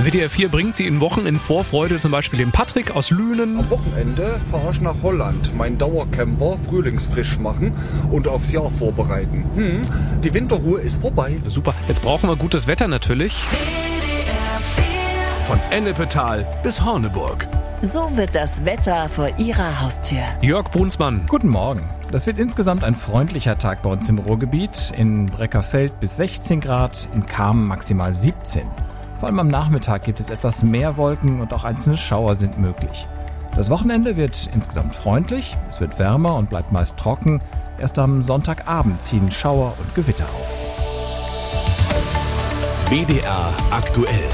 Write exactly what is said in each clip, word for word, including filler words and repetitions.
W D R vier bringt sie in Wochen in Vorfreude, zum Beispiel den Patrick aus Lünen. Am Wochenende fahre ich nach Holland, mein Dauercamper frühlingsfrisch machen und aufs Jahr vorbereiten. Hm, die Winterruhe ist vorbei. Super, jetzt brauchen wir gutes Wetter natürlich. Von Ennepetal bis Horneburg. So wird das Wetter vor Ihrer Haustür. Jörg Brunsmann. Guten Morgen. Das wird insgesamt ein freundlicher Tag bei uns im Ruhrgebiet. In Breckerfeld bis sechzehn Grad, in Kamen maximal siebzehn. Vor allem am Nachmittag gibt es etwas mehr Wolken und auch einzelne Schauer sind möglich. Das Wochenende wird insgesamt freundlich, es wird wärmer und bleibt meist trocken. Erst am Sonntagabend ziehen Schauer und Gewitter auf. W D R aktuell.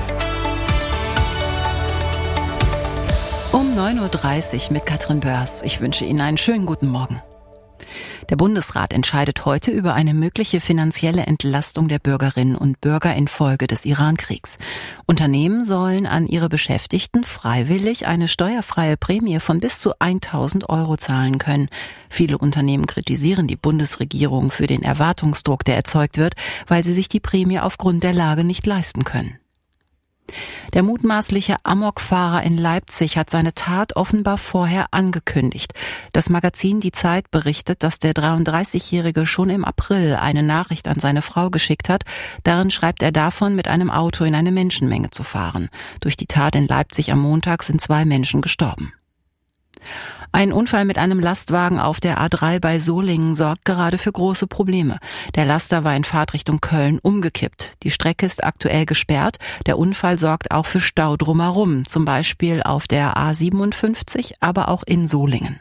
Um neun Uhr dreißig mit Katrin Börs. Ich wünsche Ihnen einen schönen guten Morgen. Der Bundesrat entscheidet heute über eine mögliche finanzielle Entlastung der Bürgerinnen und Bürger infolge des Iran-Kriegs. Unternehmen sollen an ihre Beschäftigten freiwillig eine steuerfreie Prämie von bis zu tausend Euro zahlen können. Viele Unternehmen kritisieren die Bundesregierung für den Erwartungsdruck, der erzeugt wird, weil sie sich die Prämie aufgrund der Lage nicht leisten können. Der mutmaßliche Amokfahrer in Leipzig hat seine Tat offenbar vorher angekündigt. Das Magazin Die Zeit berichtet, dass der dreiunddreißigjährige schon im April eine Nachricht an seine Frau geschickt hat. Darin schreibt er davon, mit einem Auto in eine Menschenmenge zu fahren. Durch die Tat in Leipzig am Montag sind zwei Menschen gestorben. Ein Unfall mit einem Lastwagen auf der A drei bei Solingen sorgt gerade für große Probleme. Der Laster war in Fahrtrichtung Köln umgekippt. Die Strecke ist aktuell gesperrt. Der Unfall sorgt auch für Stau drumherum, zum Beispiel auf der A siebenundfünfzig, aber auch in Solingen.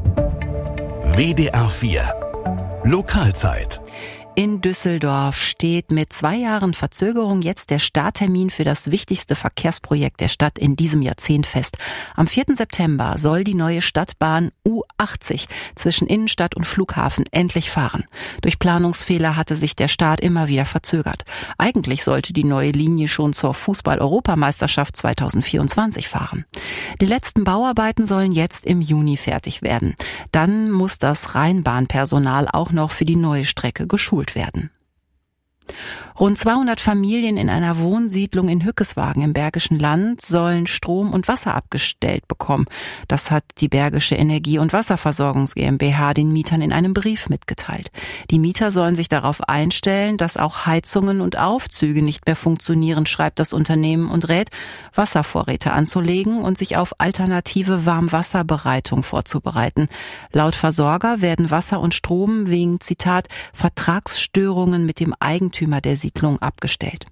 W D R vier Lokalzeit. In Düsseldorf steht mit zwei Jahren Verzögerung jetzt der Starttermin für das wichtigste Verkehrsprojekt der Stadt in diesem Jahrzehnt fest. Am vierten September soll die neue Stadtbahn U achtzig zwischen Innenstadt und Flughafen endlich fahren. Durch Planungsfehler hatte sich der Start immer wieder verzögert. Eigentlich sollte die neue Linie schon zur Fußball-Europameisterschaft zweitausendvierundzwanzig fahren. Die letzten Bauarbeiten sollen jetzt im Juni fertig werden. Dann muss das Rheinbahnpersonal auch noch für die neue Strecke geschult werden. Rund zweihundert Familien in einer Wohnsiedlung in Hückeswagen im Bergischen Land sollen Strom und Wasser abgestellt bekommen. Das hat die Bergische Energie- und Wasserversorgungs GmbH den Mietern in einem Brief mitgeteilt. Die Mieter sollen sich darauf einstellen, dass auch Heizungen und Aufzüge nicht mehr funktionieren, schreibt das Unternehmen und rät, Wasservorräte anzulegen und sich auf alternative Warmwasserbereitung vorzubereiten. Laut Versorger werden Wasser und Strom wegen, Zitat, Vertragsstörungen mit dem Eigentümer der Siedlung abgestellt.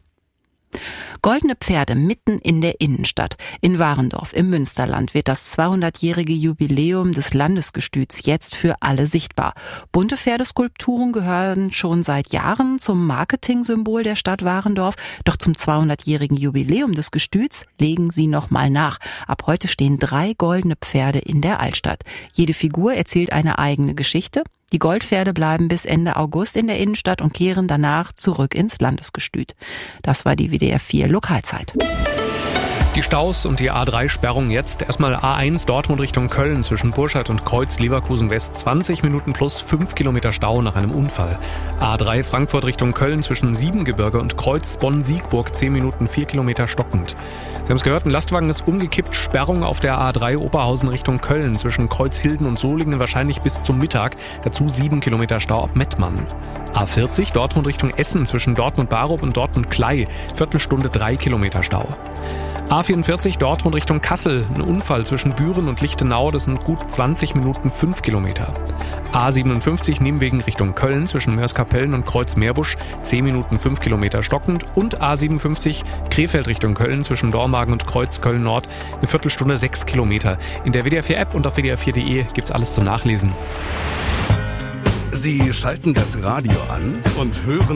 Goldene Pferde mitten in der Innenstadt. In Warendorf im Münsterland wird das zweihundertjährige Jubiläum des Landesgestüts jetzt für alle sichtbar. Bunte Pferdeskulpturen gehören schon seit Jahren zum Marketingsymbol der Stadt Warendorf. Doch zum zweihundertjährigen Jubiläum des Gestüts legen sie nochmal nach. Ab heute stehen drei goldene Pferde in der Altstadt. Jede Figur erzählt eine eigene Geschichte. Die Goldpferde bleiben bis Ende August in der Innenstadt und kehren danach zurück ins Landesgestüt. Das war die W D R vier Lokalzeit. Die Staus und die A drei Sperrung jetzt. Erstmal A eins Dortmund Richtung Köln zwischen Burscheid und Kreuz Leverkusen West zwanzig Minuten plus fünf Kilometer Stau nach einem Unfall. A drei Frankfurt Richtung Köln zwischen Siebengebirge und Kreuz Bonn-Siegburg zehn Minuten vier Kilometer stockend. Sie haben es gehört, ein Lastwagen ist umgekippt. Sperrung auf der A drei Oberhausen Richtung Köln zwischen Kreuzhilden und Solingen wahrscheinlich bis zum Mittag. Dazu sieben Kilometer Stau ab Mettmann. A vierzig Dortmund Richtung Essen zwischen Dortmund-Barup und Dortmund-Klei. Viertelstunde drei Kilometer Stau. A vierundvierzig Dortmund Richtung Kassel, ein Unfall zwischen Büren und Lichtenau, das sind gut zwanzig Minuten fünf Kilometer. A siebenundfünfzig Nimwegen Richtung Köln zwischen Mörs-Kapellen und Kreuz-Meerbusch, zehn Minuten fünf Kilometer stockend und A siebenundfünfzig Krefeld Richtung Köln zwischen Dormagen und Kreuz Köln-Nord, eine Viertelstunde sechs Kilometer. In der W D R vier App und auf W D R vier punkt de gibt's alles zum Nachlesen. Sie schalten das Radio an und hören